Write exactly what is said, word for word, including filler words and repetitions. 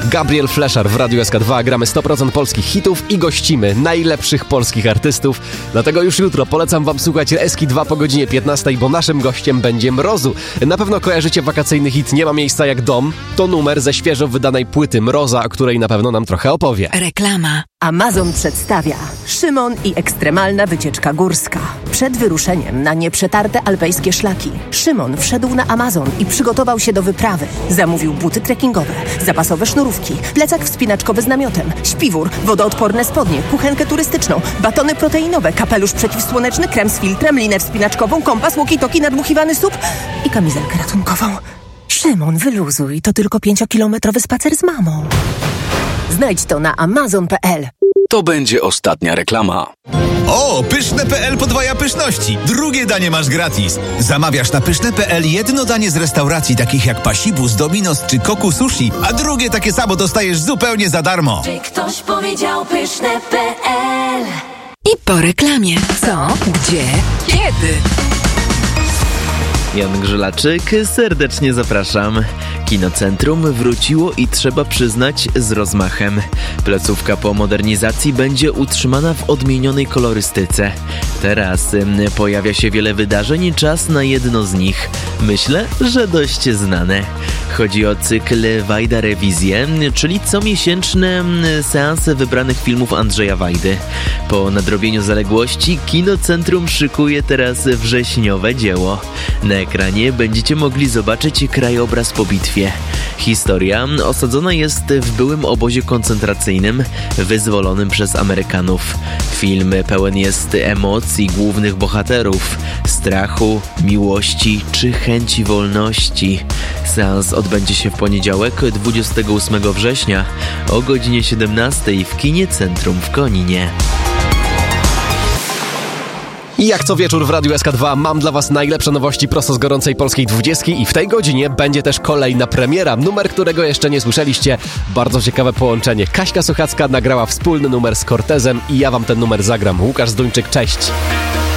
Gabriel Fleszar w Radiu S K dwa. Gramy sto procent polskich hitów i gościmy najlepszych polskich artystów. Dlatego już jutro polecam wam słuchać S K dwa po godzinie piętnastej, bo naszym gościem będzie Mrozu. Na pewno kojarzycie wakacyjny hit Nie ma miejsca jak dom. To numer ze świeżo wydanej płyty Mroza, o której na pewno nam trochę opowie. Reklama. Amazon przedstawia Szymon i ekstremalna wycieczka górska. Przed wyruszeniem na nieprzetarte alpejskie szlaki Szymon wszedł na Amazon i przygotował się do wyprawy. Zamówił buty trekkingowe, zapasowe sznurówki, plecak wspinaczkowy z namiotem, śpiwór, wodoodporne spodnie, kuchenkę turystyczną, batony proteinowe, kapelusz przeciwsłoneczny, krem z filtrem, linę wspinaczkową, kompas, walkie-talkie, nadmuchiwany sup i kamizelkę ratunkową. Szymon, wyluzuj, to tylko pięciokilometrowy spacer z mamą. Znajdź to na amazon kropka p l. To będzie ostatnia reklama. O, pyszne kropka p l podwaja pyszności. Drugie danie masz gratis. Zamawiasz na pyszne kropka p l jedno danie z restauracji takich jak Pasibus, Dominos czy Koku Sushi, a drugie takie samo dostajesz zupełnie za darmo. Czy ktoś powiedział pyszne kropka p l? I po reklamie. Co? Gdzie? Kiedy? Jan Grzelaczyk, serdecznie zapraszam. Kinocentrum wróciło i trzeba przyznać z rozmachem. Placówka po modernizacji będzie utrzymana w odmienionej kolorystyce. Teraz pojawia się wiele wydarzeń i czas na jedno z nich. Myślę, że dość znane. Chodzi o cykl Wajda Rewizje, czyli comiesięczne seanse wybranych filmów Andrzeja Wajdy. Po nadrobieniu zaległości Kinocentrum szykuje teraz wrześniowe dzieło. Na ekranie będziecie mogli zobaczyć krajobraz po bitwie. Historia osadzona jest w byłym obozie koncentracyjnym wyzwolonym przez Amerykanów. Film pełen jest emocji głównych bohaterów, strachu, miłości czy chęci wolności. Seans odbędzie się w poniedziałek dwudziestego ósmego września o godzinie siedemnastej w Kinie Centrum w Koninie. I jak co wieczór w Radiu S K dwa mam dla was najlepsze nowości prosto z gorącej polskiej dwudziestki i w tej godzinie będzie też kolejna premiera. Numer, którego jeszcze nie słyszeliście. Bardzo ciekawe połączenie. Kaśka Sochacka nagrała wspólny numer z Cortezem i ja wam ten numer zagram. Łukasz Zduńczyk, cześć!